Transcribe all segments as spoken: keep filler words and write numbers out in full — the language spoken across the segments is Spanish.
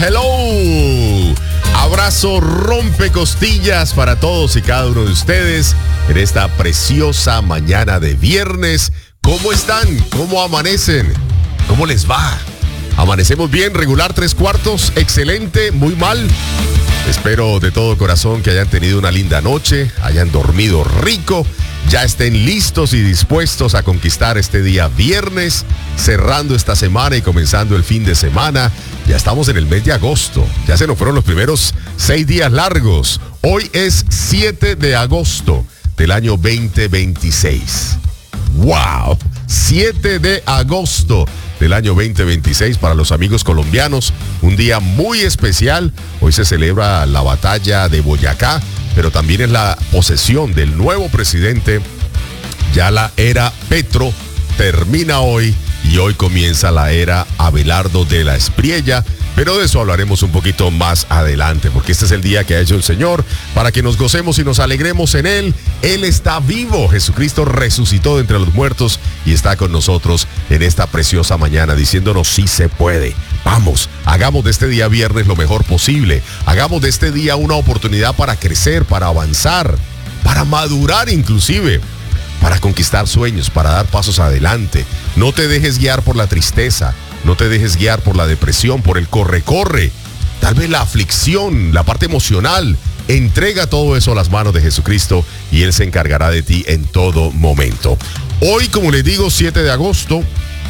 hello. Abrazo rompe costillas para todos y cada uno de ustedes en esta preciosa mañana de viernes. ¿Cómo están? ¿Cómo amanecen? ¿Cómo les va? ¿Amanecemos bien? ¿Regular tres cuartos? ¿Excelente? ¿Muy mal? Espero de todo corazón que hayan tenido una linda noche, hayan dormido rico, ya estén listos y dispuestos a conquistar este día viernes, cerrando esta semana y comenzando el fin de semana. Ya estamos en el mes de agosto, ya se nos fueron los primeros seis días largos. Hoy es siete de agosto del año veinte veintiséis. ¡Wow! siete de agosto del año veinte veintiséis para los amigos colombianos, un día muy especial. Hoy se celebra la batalla de Boyacá, pero también es la posesión del nuevo presidente. Ya la era Petro termina hoy y hoy comienza la era Abelardo de la Espriella. Pero de eso hablaremos un poquito más adelante, porque este es el día que ha hecho el Señor para que nos gocemos y nos alegremos en Él. Él está vivo. Jesucristo resucitó de entre los muertos y está con nosotros en esta preciosa mañana diciéndonos sí se puede. Vamos, hagamos de este día viernes lo mejor posible. Hagamos de este día una oportunidad para crecer, para avanzar, para madurar inclusive, para conquistar sueños, para dar pasos adelante. No te dejes guiar por la tristeza. No te dejes guiar por la depresión, por el corre-corre. Tal vez la aflicción, la parte emocional. Entrega todo eso a las manos de Jesucristo y Él se encargará de ti en todo momento. Hoy, como les digo, siete de agosto,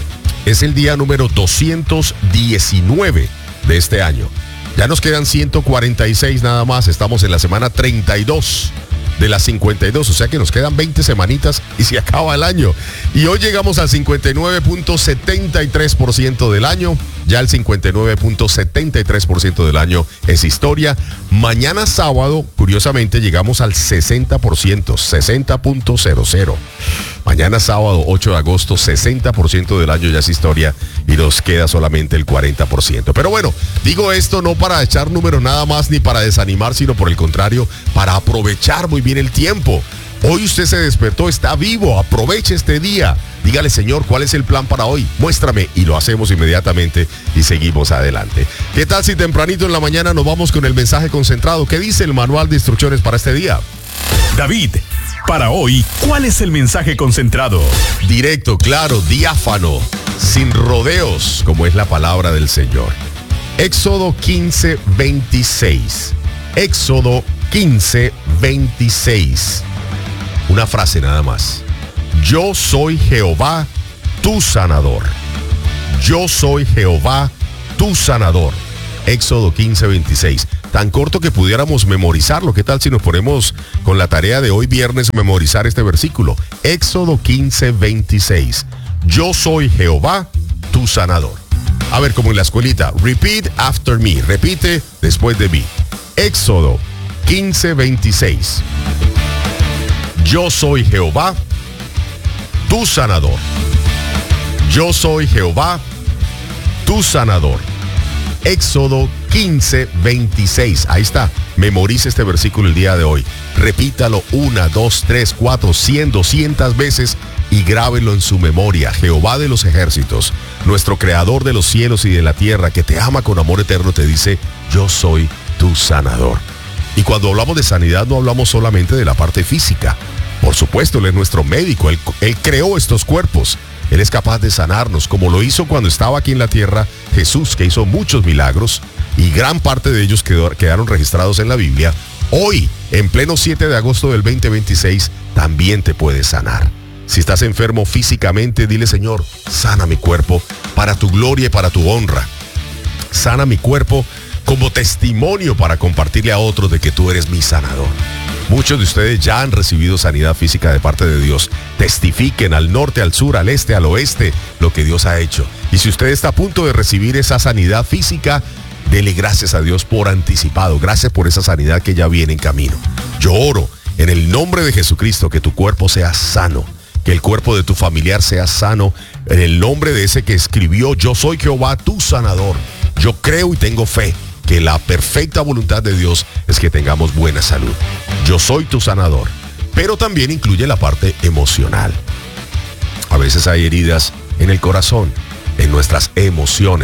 es el día número doscientos diecinueve de este año. Ya nos quedan ciento cuarenta y seis nada más. Estamos en la semana treinta y dos de las cincuenta y dos, o sea que nos quedan veinte semanitas y se acaba el año. Y hoy llegamos al cincuenta y nueve punto setenta y tres por ciento del año. Ya el cincuenta y nueve punto setenta y tres por ciento del año es historia. Mañana sábado, curiosamente, llegamos al sesenta por ciento, sesenta punto cero cero. Mañana sábado, ocho de agosto, sesenta por ciento del año ya es historia y nos queda solamente el cuarenta por ciento. Pero bueno, digo esto no para echar números nada más ni para desanimar, sino por el contrario, para aprovechar muy bien el tiempo. Hoy usted se despertó, está vivo, aproveche este día. Dígale, Señor, ¿cuál es el plan para hoy? Muéstrame, y lo hacemos inmediatamente y seguimos adelante. ¿Qué tal si tempranito en la mañana nos vamos con el mensaje concentrado? ¿Qué dice el manual de instrucciones para este día? David, para hoy, ¿cuál es el mensaje concentrado? Directo, claro, diáfano, sin rodeos, como es la palabra del Señor. Éxodo quince, veintiséis. Éxodo quince, veintiséis. Una frase nada más. Yo soy Jehová, tu sanador. Yo soy Jehová, tu sanador. Éxodo quince, veintiséis. Tan corto que pudiéramos memorizarlo. ¿Qué tal si nos ponemos con la tarea de hoy viernes memorizar este versículo? Éxodo quince, veintiséis. Yo soy Jehová, tu sanador. A ver, como en la escuelita. Repeat after me. Repite después de mí. Éxodo quince, veintiséis. Yo soy Jehová, tu sanador. Yo soy Jehová, tu sanador. Éxodo quince, veintiséis. Ahí está. Memorice este versículo el día de hoy. Repítalo una, dos, tres, cuatro, cien, doscientas veces y grábelo en su memoria. Jehová de los ejércitos, nuestro creador de los cielos y de la tierra, que te ama con amor eterno, te dice, yo soy tu sanador. Y cuando hablamos de sanidad no hablamos solamente de la parte física. Por supuesto, Él es nuestro médico, Él, Él creó estos cuerpos. Él es capaz de sanarnos, como lo hizo cuando estaba aquí en la tierra Jesús, que hizo muchos milagros y gran parte de ellos quedó, quedaron registrados en la Biblia. Hoy, en pleno siete de agosto del veinte veintiséis, también te puede sanar. Si estás enfermo físicamente, dile, Señor, sana mi cuerpo para tu gloria y para tu honra. Sana mi cuerpo como testimonio para compartirle a otros de que tú eres mi sanador. Muchos de ustedes ya han recibido sanidad física de parte de Dios. Testifiquen al norte, al sur, al este, al oeste, lo que Dios ha hecho. Y si usted está a punto de recibir esa sanidad física, dele gracias a Dios por anticipado. Gracias por esa sanidad que ya viene en camino. Yo oro en el nombre de Jesucristo que tu cuerpo sea sano, que el cuerpo de tu familiar sea sano, en el nombre de ese que escribió, yo soy Jehová, tu sanador. Yo creo y tengo fe que la perfecta voluntad de Dios es que tengamos buena salud. Yo soy tu sanador, pero también incluye la parte emocional. A veces hay heridas en el corazón, en nuestras emociones.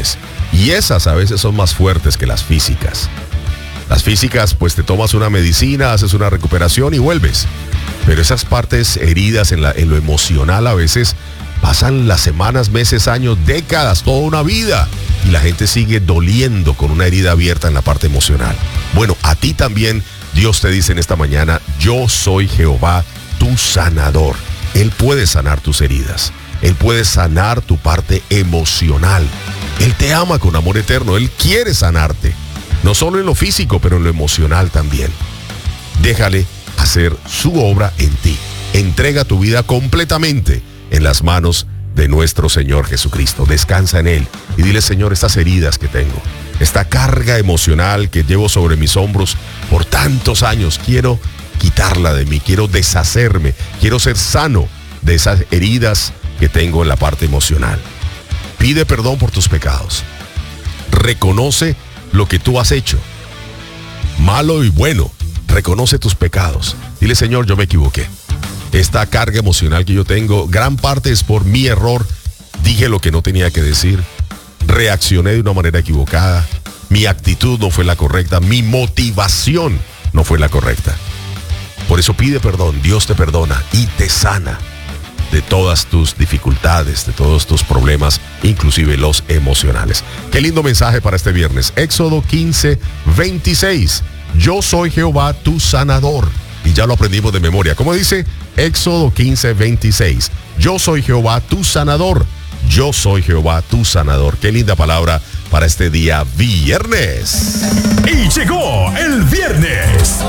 Y esas a veces son más fuertes que las físicas. Las físicas, pues te tomas una medicina, haces una recuperación y vuelves. Pero esas partes heridas en, la, en lo emocional a veces pasan las semanas, meses, años, décadas, toda una vida. Y la gente sigue doliendo con una herida abierta en la parte emocional. Bueno, a ti también Dios te dice en esta mañana, yo soy Jehová, tu sanador. Él puede sanar tus heridas. Él puede sanar tu parte emocional. Él te ama con amor eterno. Él quiere sanarte. No solo en lo físico, pero en lo emocional también. Déjale hacer su obra en ti. Entrega tu vida completamente en las manos de nuestro Señor Jesucristo. Descansa en Él y dile, Señor, estas heridas que tengo, esta carga emocional que llevo sobre mis hombros por tantos años, quiero quitarla de mí, quiero deshacerme, quiero ser sano de esas heridas que tengo en la parte emocional. Pide perdón por tus pecados. Reconoce lo que tú has hecho, malo y bueno. Reconoce tus pecados. Dile, Señor, yo me equivoqué. Esta carga emocional que yo tengo, gran parte es por mi error. Dije lo que no tenía que decir. Reaccioné de una manera equivocada. Mi actitud no fue la correcta. Mi motivación no fue la correcta. Por eso pide perdón. Dios te perdona y te sana de todas tus dificultades, de todos tus problemas, inclusive los emocionales. Qué lindo mensaje para este viernes. Éxodo quince, veintiséis. Yo soy Jehová, tu sanador. Y ya lo aprendimos de memoria. ¿Cómo dice? Éxodo quince, veintiséis. Yo soy Jehová, tu sanador. Yo soy Jehová, tu sanador. Qué linda palabra para este día viernes. Y llegó el viernes.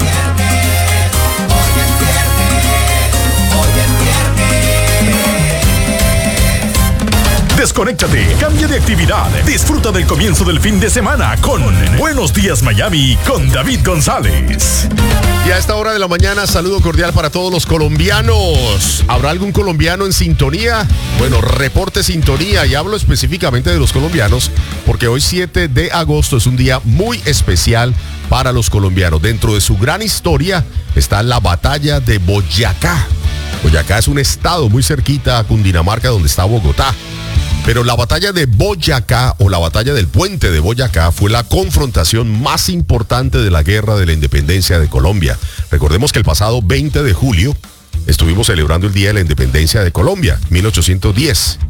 Desconéctate, cambia de actividad, disfruta del comienzo del fin de semana con Buenos Días Miami con David González. Y a esta hora de la mañana, saludo cordial para todos los colombianos. ¿Habrá algún colombiano en sintonía? Bueno, reporte sintonía, y hablo específicamente de los colombianos porque hoy siete de agosto es un día muy especial para los colombianos. Dentro de su gran historia está la batalla de Boyacá. Boyacá es un estado muy cerquita a Cundinamarca, donde está Bogotá. Pero la batalla de Boyacá, o la batalla del puente de Boyacá, fue la confrontación más importante de la guerra de la independencia de Colombia. Recordemos que el pasado veinte de julio estuvimos celebrando el Día de la Independencia de Colombia, mil ochocientos diez.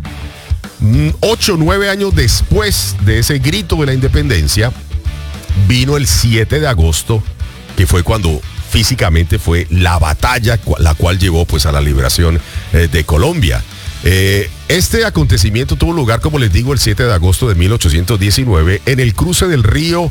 Ocho, nueve años después de ese grito de la independencia, vino el siete de agosto, que fue cuando físicamente fue la batalla, la cual llevó pues a la liberación eh, de Colombia. Eh, este acontecimiento tuvo lugar, como les digo, el siete de agosto de mil ochocientos diecinueve en el cruce del río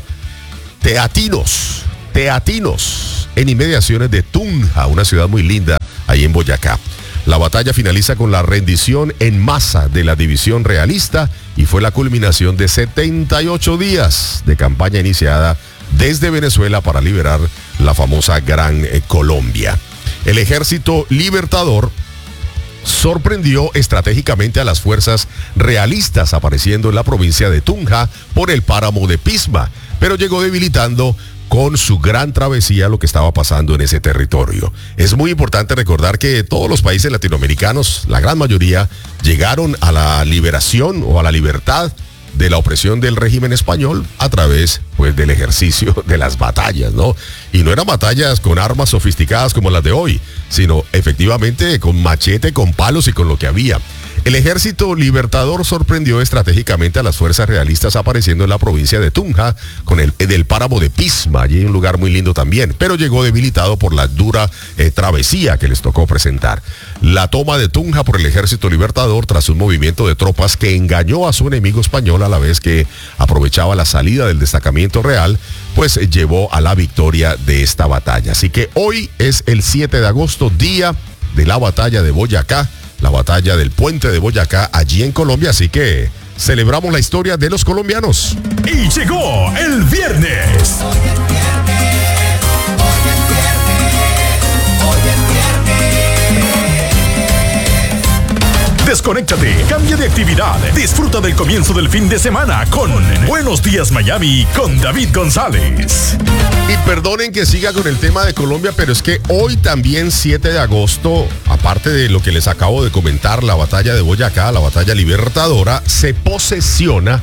Teatinos, Teatinos, en inmediaciones de Tunja, una ciudad muy linda ahí en Boyacá. La batalla finaliza con la rendición en masa de la división realista y fue la culminación de setenta y ocho días de campaña iniciada desde Venezuela para liberar la famosa Gran eh, Colombia. El Ejército Libertador sorprendió estratégicamente a las fuerzas realistas apareciendo en la provincia de Tunja por el páramo de Pisma, pero llegó debilitando con su gran travesía lo que estaba pasando en ese territorio. Es muy importante recordar que todos los países latinoamericanos, la gran mayoría, llegaron a la liberación o a la libertad de la opresión del régimen español a través pues del ejercicio de las batallas, ¿no? Y no eran batallas con armas sofisticadas como las de hoy, sino efectivamente con machete, con palos y con lo que había. El Ejército Libertador sorprendió estratégicamente a las fuerzas realistas apareciendo en la provincia de Tunja con el del páramo de Pisma, allí un lugar muy lindo también, pero llegó debilitado por la dura eh, travesía que les tocó presentar. La toma de Tunja por el Ejército Libertador tras un movimiento de tropas que engañó a su enemigo español a la vez que aprovechaba la salida del destacamento real, pues eh, llevó a la victoria de esta batalla. Así que hoy es el siete de agosto, día de la batalla de Boyacá, la batalla del puente de Boyacá allí en Colombia, así que celebramos la historia de los colombianos. Y llegó el viernes. Desconéctate, cambia de actividad, disfruta del comienzo del fin de semana con Buenos Días Miami con David González. Y perdonen que siga con el tema de Colombia, pero es que hoy también siete de agosto, aparte de lo que les acabo de comentar, la batalla de Boyacá, la batalla libertadora, se posesiona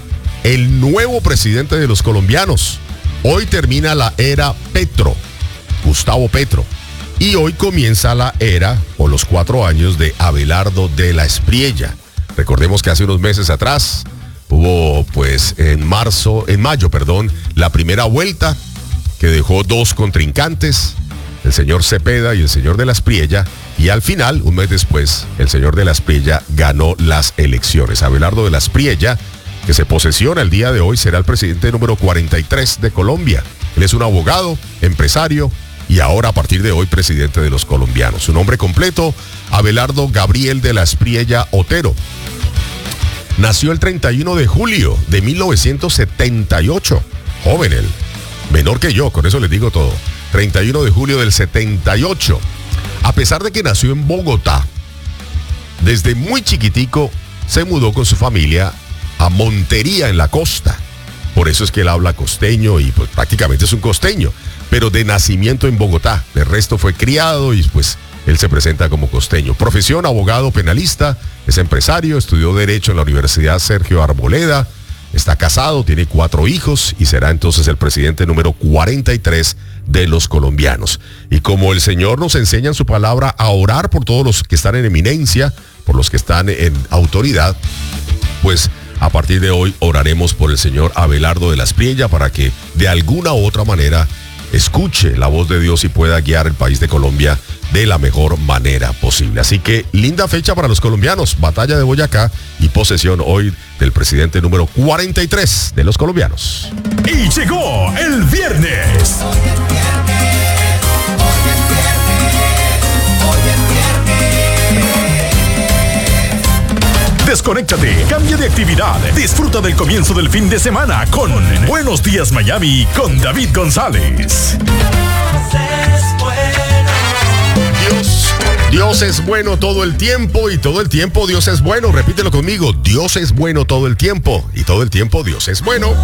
el nuevo presidente de los colombianos. Hoy termina la era Petro, Gustavo Petro. Y hoy comienza la era o los cuatro años de Abelardo de la Espriella. Recordemos que hace unos meses atrás hubo pues en marzo, en mayo, perdón, la primera vuelta que dejó dos contrincantes, el señor Cepeda y el señor de la Espriella, y al final, un mes después, el señor de la Espriella ganó las elecciones. Abelardo de la Espriella, que se posesiona el día de hoy, será el presidente número cuarenta y tres de Colombia. Él es un abogado, empresario y ahora a partir de hoy presidente de los colombianos. Su nombre completo, Abelardo Gabriel de la Espriella Otero. Nació el treinta y uno de julio de mil novecientos setenta y ocho. Joven él, menor que yo, con eso les digo todo. treinta y uno de julio del setenta y ocho. A pesar de que nació en Bogotá, desde muy chiquitico se mudó con su familia a Montería en la costa. Por eso es que él habla costeño y pues prácticamente es un costeño, pero de nacimiento en Bogotá. El resto fue criado y pues él se presenta como costeño. Profesión, abogado penalista, es empresario, estudió Derecho en la Universidad Sergio Arboleda, está casado, tiene cuatro hijos y será entonces el presidente número cuarenta y tres de los colombianos. Y como el Señor nos enseña en su palabra a orar por todos los que están en eminencia, por los que están en autoridad, pues a partir de hoy oraremos por el señor Abelardo de la Espriella para que de alguna u otra manera escuche la voz de Dios y pueda guiar el país de Colombia de la mejor manera posible. Así que linda fecha para los colombianos, batalla de Boyacá y posesión hoy del presidente número cuarenta y tres de los colombianos. Y llegó el viernes. Desconéctate, cambia de actividad, disfruta del comienzo del fin de semana con Buenos Días Miami con David González. Dios, Dios es bueno todo el tiempo y todo el tiempo Dios es bueno. Repítelo conmigo, Dios es bueno todo el tiempo y todo el tiempo Dios es bueno.